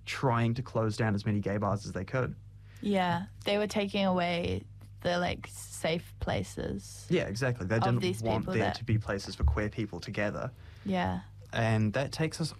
trying to close down as many gay bars as they could. Yeah, they were taking away the, like, safe places. Yeah, exactly. They Of didn't these want people there that- to be places for queer people together. Yeah. And that takes us